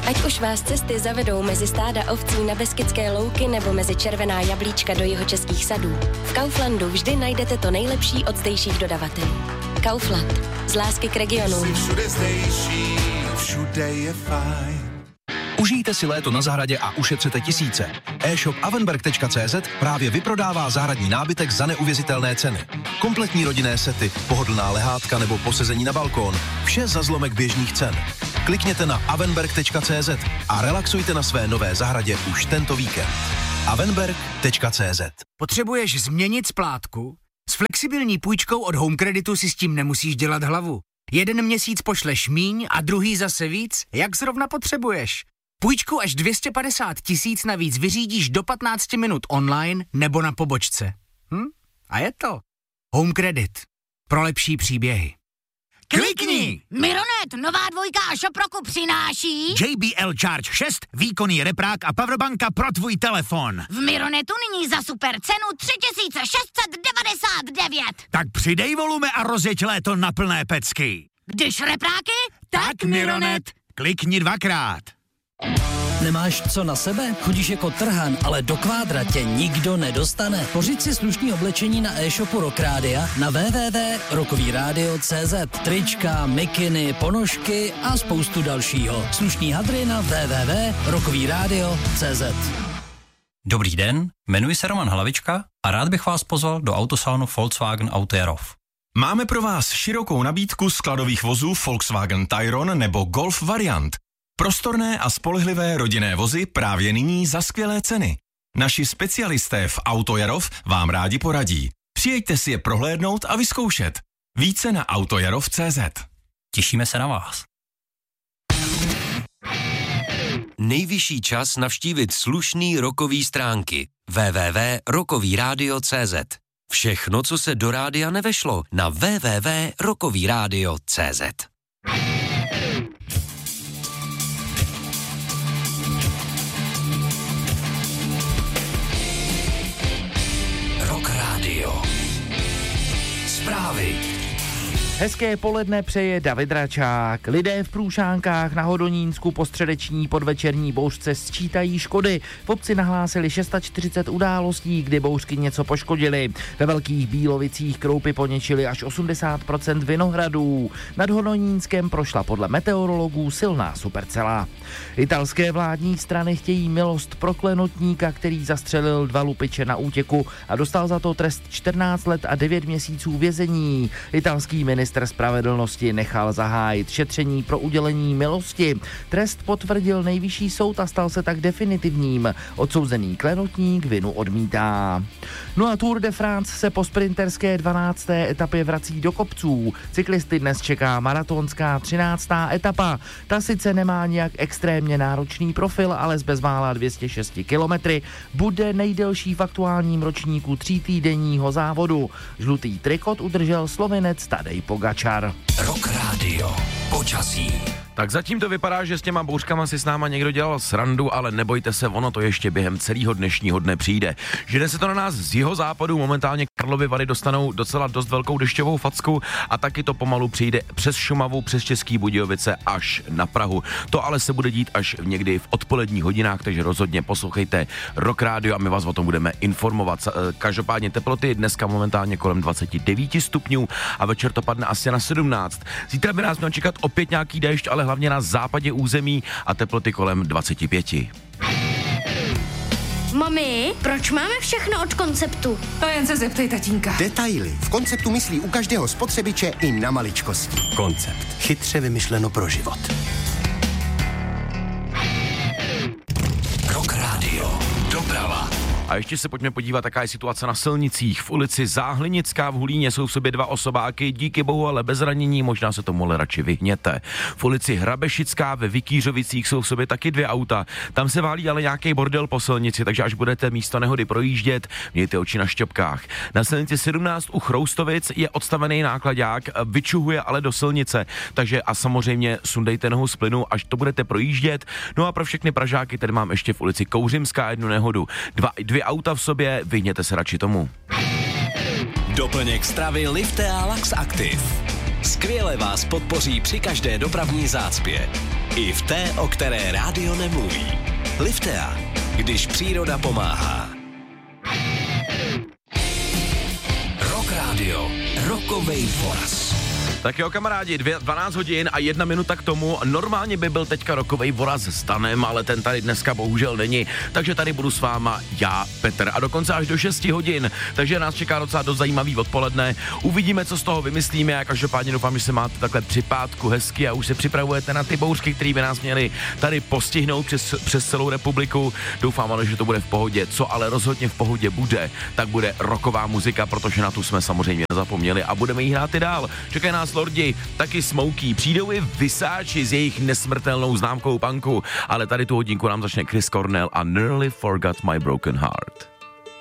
Ať už vás cesty zavedou mezi stáda ovcí na Beskydské louky nebo mezi červená jablíčka do jihočeských sadů, v Kauflandu vždy najdete to nejlepší od zdejších dodavatelů. Kaufland. Z lásky k regionu. Všude zdejší, všude je fajn. Užijte si léto na zahradě a ušetřete tisíce. E-shop avenberg.cz právě vyprodává zahradní nábytek za neuvěřitelné ceny. Kompletní rodinné sety, pohodlná lehátka nebo posezení na balkón. Vše za zlomek běžných cen. Klikněte na avenberg.cz a relaxujte na své nové zahradě už tento víkend. avenberg.cz. Potřebuješ změnit splátku? S flexibilní půjčkou od Home Creditu si s tím nemusíš dělat hlavu. Jeden měsíc pošleš míň a druhý zase víc, jak zrovna potřebuješ. Půjčku až 250 000 navíc vyřídíš do 15 minut online nebo na pobočce. A je to Home Credit. Pro lepší příběhy. Klikni! Mironet, nová dvojka a Šoproku přináší JBL Charge 6, výkonný reprák a powerbanka pro tvůj telefon. v Mironetu nyní za super cenu 3699. Tak přidej volume a rozjeď léto na plné pecky. Když repráky, Tak Mironet. Klikni 2krát. Nemáš co na sebe? Chodíš jako trhan, ale do kvádra tě nikdo nedostane. Pořiď si slušný oblečení na e-shopu Rock Rádia na www.rockovyradio.cz. Trička, mikiny, ponožky a spoustu dalšího. Slušný hadry na www.rockovyradio.cz. Dobrý den, jmenuji se Roman Hlavička a rád bych vás pozval do autosalonu Volkswagen Auto Jarov. Máme pro vás širokou nabídku skladových vozů Volkswagen Tayron nebo Golf variant. Prostorné a spolehlivé rodinné vozy právě nyní za skvělé ceny. Naši specialisté v Auto Jarov vám rádi poradí. Přijeďte si je prohlédnout a vyzkoušet. Více na autojarov.cz. Těšíme se na vás. Nejvyšší čas navštívit slušný rockový stránky www.rockovyradio.cz. Všechno, co se do rádia nevešlo, na www.rockovyradio.cz. Rock Radio. Zprávy. Hezké poledne přeje David Račák. Lidé v Průšánkách na Hodonínsku po středeční podvečerní bouřce sčítají škody. V obci nahlásili 640 událostí, kdy bouřky něco poškodily. Ve Velkých Bílovicích kroupy poničily až 80% vinohradů. Nad Hodonínskem prošla podle meteorologů silná supercela. Italské vládní strany chtějí milost pro klenotníka, který zastřelil 2 lupiče na útěku a dostal za to trest 14 let a 9 měsíců vězení. Italský ministr spravedlnosti nechal zahájit šetření pro udělení milosti. Trest potvrdil nejvyšší soud a stal se tak definitivním. Odsouzený klenotník vinu odmítá. No a Tour de France se po sprinterské 12. etapě vrací do kopců. Cyklisty dnes čeká maratonská 13. etapa. Ta sice nemá nějak extrémně náročný profil, ale z bezmála 206 kilometry bude nejdelší v aktuálním ročníku 3týdenního závodu. Žlutý trikot udržel Slovinec Tadej Pogačar. Rock Radio. Počasí. Tak zatím to vypadá, že s těma bouřkama si s náma někdo dělal srandu, ale nebojte se, ono to ještě během celého dnešního dne přijde. Žene se to na nás z jihozápadu, momentálně Karlovy Vary dostanou docela dost velkou dešťovou facku a taky to pomalu přijde přes Šumavu, přes Český Budějovice až na Prahu. To ale se bude dít až někdy v odpoledních hodinách, takže rozhodně poslouchejte Rock Radio a my vás o tom budeme informovat. Každopádně teploty dneska momentálně kolem 29 stupňů a večer to padne asi na 17. Zítra by nás měl čekat opět nějaký déšť, ale hlavně na západě území a teploty kolem 25. Mami, proč máme všechno od Konceptu? To jen se zeptej tatínka. Detaily. V Konceptu myslí u každého spotřebiče i na maličkosti. Koncept. Chytře vymyšleno pro život. Rock Radio. Doprava. A ještě se pojďme podívat, jaká je situace na silnicích. V ulici Záhlinická v Hulíně jsou v sobě 2 osobáky, díky bohu ale bez zranění, možná se tomu ale radši vyhněte. V ulici Hrabešická ve Vikířovicích jsou v sobě taky 2 auta. Tam se válí ale nějaký bordel po silnici, takže až budete místo nehody projíždět, mějte oči na šťopkách. Na silnici 17 u Chroustovic je odstavený náklaďák, vyčuhuje ale do silnice, takže a samozřejmě sundejte nohu z plynu, až to budete projíždět. No a pro všechny Pražáky tady mám ještě v ulici Kouřimská 1 nehodu. 2 auta v sobě, vyhněte se radši tomu. Doplněk stravy Liftea Lax Active. skvěle vás podpoří při každé dopravní zácpě. I v té, o které rádio nemluví. Liftea, když příroda pomáhá. Rock Radio, rokovej voraz. Tak jo, kamarádi, 12 hodin a 1 minuta k tomu. Normálně by byl teďka rokovej voraz s Danem, ale ten tady dneska bohužel není. Takže tady budu s váma já, Petr. A dokonce až do 6 hodin. Takže nás čeká docela dost zajímavý odpoledne. Uvidíme, co z toho vymyslíme. Já každopádně doufám, že se máte takhle při pátku hezky a už se připravujete na ty bouřky, které by nás měly tady postihnout přes celou republiku. Doufám ale, že to bude v pohodě. Co ale rozhodně v pohodě bude, tak bude rocková muzika, protože na tu jsme samozřejmě nezapomněli a budeme jí hrát i dál. Čekají nás Lordi, taky Smokey, přijdou i Vysáči s jejich nesmrtelnou známkou punku, ale tady tu hodinku nám začne Chris Cornell a Nearly Forgot My Broken Heart.